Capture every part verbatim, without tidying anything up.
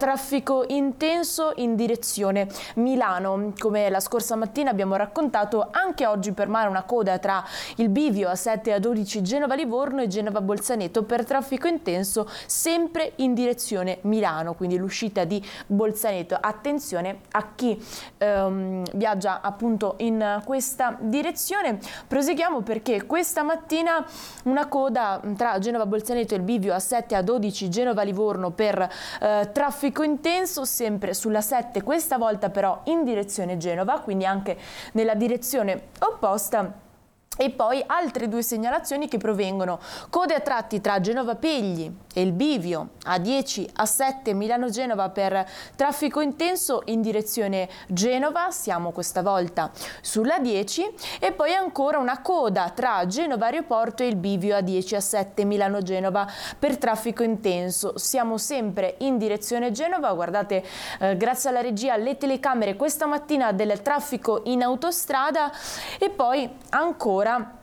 traffico intenso in direzione Milano. Come la scorsa mattina abbiamo raccontato, anche oggi permane una coda tra il bivio A sette e A dodici Genova-Livorno e Genova-Bolzaneto per traffico intenso sempre in direzione Milano, quindi l'uscita di Bolzaneto. Attenzione a chi ehm, viaggia appunto in questa direzione. Proseguiamo perché questa mattina una coda tra Genova-Bolzaneto e il bivio A sette e A dodici Genova-Livorno per eh, traffico intenso sempre sulla sette, questa volta però in direzione Genova, quindi anche nella direzione opposta. E poi altre due segnalazioni che provengono: code a tratti tra Genova Pegli e il bivio A dieci A sette Milano-Genova per traffico intenso in direzione Genova, siamo questa volta sulla dieci, e poi ancora una coda tra Genova Aeroporto e il bivio A dieci A sette Milano-Genova per traffico intenso, siamo sempre in direzione Genova. Guardate, eh, grazie alla regia, le telecamere questa mattina del traffico in autostrada. E poi ancora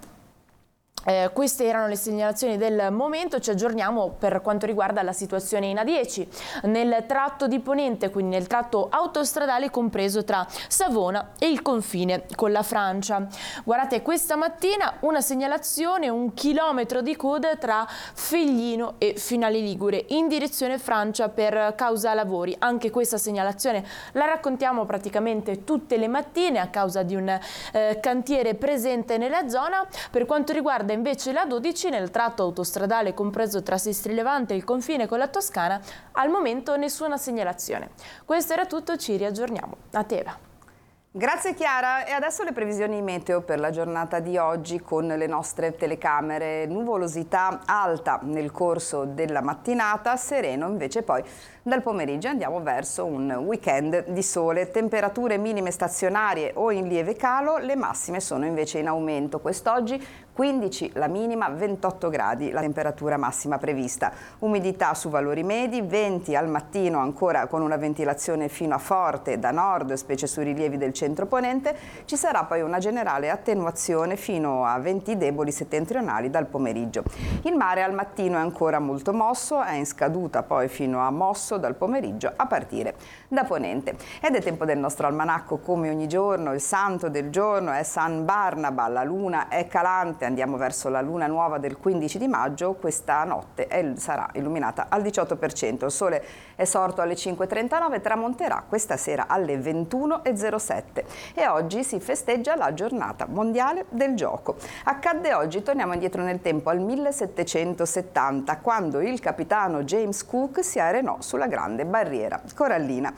Eh, queste erano le segnalazioni del momento. Ci aggiorniamo per quanto riguarda la situazione in A dieci nel tratto di Ponente, quindi nel tratto autostradale compreso tra Savona e il confine con la Francia. Guardate, questa mattina una segnalazione, un chilometro di coda tra Feglino e Finale Ligure in direzione Francia per causa lavori. Anche questa segnalazione la raccontiamo praticamente tutte le mattine a causa di un eh, cantiere presente nella zona. Per quanto riguarda invece la dodici nel tratto autostradale compreso tra Sestri Levante e il confine con la Toscana, al momento nessuna segnalazione. Questo era tutto, ci riaggiorniamo a Teva. Grazie Chiara, e adesso le previsioni meteo per la giornata di oggi con le nostre telecamere. Nuvolosità alta nel corso della mattinata, sereno invece poi dal pomeriggio. Andiamo verso un weekend di sole, temperature minime stazionarie o in lieve calo, le massime sono invece in aumento. Quest'oggi quindici la minima, ventotto gradi la temperatura massima prevista. Umidità su valori medi, venti al mattino ancora con una ventilazione fino a forte da nord, specie sui rilievi del centro-ponente. Ci sarà poi una generale attenuazione fino a venti deboli settentrionali dal pomeriggio. Il mare al mattino è ancora molto mosso, è in scaduta poi fino a mosso dal pomeriggio a partire da ponente. Ed è tempo del nostro almanacco, come ogni giorno. Il santo del giorno è San Barnaba, la luna è calante. Andiamo verso la luna nuova del quindici di maggio, questa notte è, sarà illuminata al diciotto per cento, il sole è sorto alle cinque e trentanove, tramonterà questa sera alle ventuno e zero sette e oggi si festeggia la giornata mondiale del gioco. Accadde oggi, torniamo indietro nel tempo al millesettecentosettanta, quando il capitano James Cook si arenò sulla grande barriera corallina.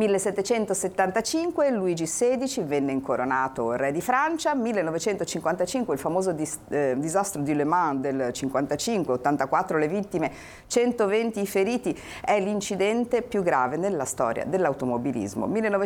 millesettecentosettantacinque Luigi sedicesimo venne incoronato re di Francia. millenovecentocinquantacinque il famoso dis Eh, disastro di Le Mans del cinquantacinque, ottantaquattro le vittime, centoventi i feriti, è l'incidente più grave nella storia dell'automobilismo.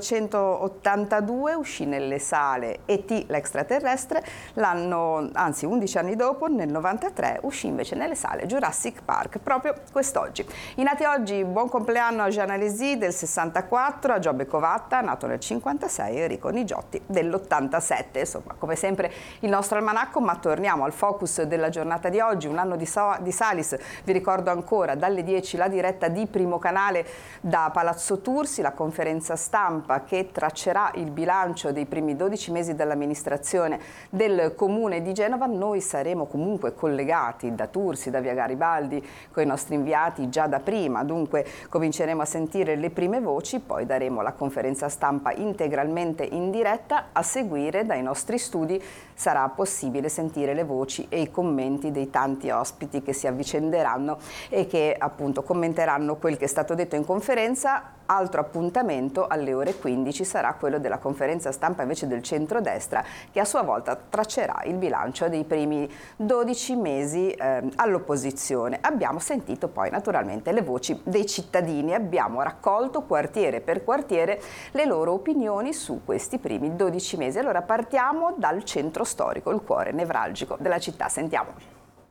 millenovecentottantadue uscì nelle sale E T l'extraterrestre, l'anno, anzi undici anni dopo, nel novantatré, uscì invece nelle sale Jurassic Park, proprio quest'oggi. I nati oggi, buon compleanno a Jean Alesi del sessantaquattro, a Giobbe Covatta, nato nel cinquantasei, e Enrico Nigiotti dell'ottantasette. Insomma, come sempre il nostro almanacco, ma torniamo al focus della giornata di oggi, un anno di, so di Salis. Vi ricordo ancora dalle dieci la diretta di Primo Canale da Palazzo Tursi, la conferenza stampa che traccerà il bilancio dei primi dodici mesi dell'amministrazione del Comune di Genova. Noi saremo comunque collegati da Tursi, da via Garibaldi, con i nostri inviati già da prima, dunque cominceremo a sentire le prime voci, poi daremo la conferenza stampa integralmente in diretta. A seguire dai nostri studi sarà possibile sentire le voci e i commenti dei tanti ospiti che si avvicenderanno e che appunto commenteranno quel che è stato detto in conferenza. Altro appuntamento alle ore quindici sarà quello della conferenza stampa invece del centrodestra, che a sua volta traccerà il bilancio dei primi dodici mesi eh, all'opposizione. Abbiamo sentito poi naturalmente le voci dei cittadini, abbiamo raccolto quartiere per quartiere le loro opinioni su questi primi dodici mesi. Allora partiamo dal centro storico, il cuore nevralgico della città. Sentiamo.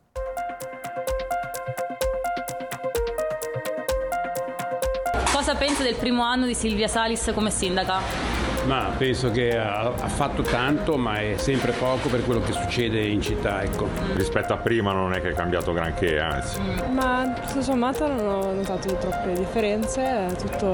Cosa pensa del primo anno di Silvia Salis come sindaca? Ma penso che ha, ha fatto tanto, ma è sempre poco per quello che succede in città, ecco. Mm. Rispetto a prima non è che è cambiato granché, anzi. Mm. Ma tutto sommato non ho notato troppe differenze, è tutto